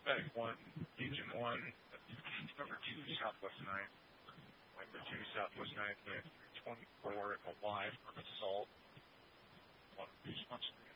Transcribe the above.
Medic 1, Agent 1, number 2, Southwest 9th, number 2, Southwest 9th, with 24 alive from assault. One response